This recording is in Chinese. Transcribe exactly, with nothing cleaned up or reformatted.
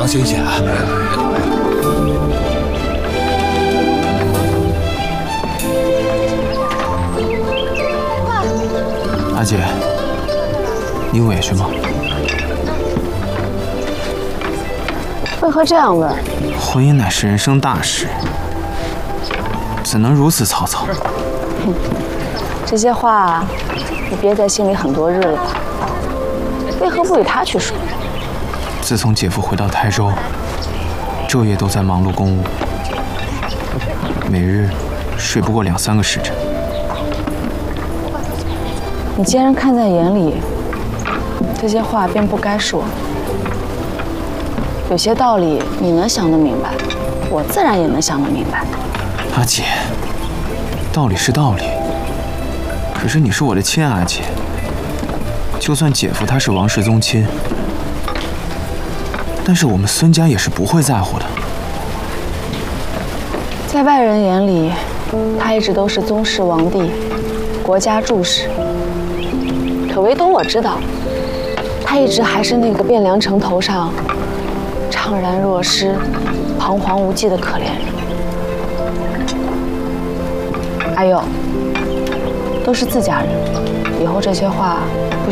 长醒醒啊！ 阿姐，你委屈吗？ 为何这样问？ 婚姻乃是人生大事，怎能如此草草？ 哼，这些话你憋在心里很多日了吧？为何不与他去说？ 自从姐夫回到台州，昼夜都在忙碌公务，每日睡不过两三个时辰。 你既然看在眼里，这些话便不该说。有些道理你能想得明白，我自然也能想得明白。 阿姐，道理是道理，可是你是我的亲阿姐，就算姐夫他是王室宗亲，但是我们孙家也是不会在乎的。 在外人眼里，他一直都是宗室王弟，国家柱石。可唯独我知道，他一直还是那个汴梁城头上怅然若失、彷徨无际的可怜人。还有，都是自家人，以后这些话不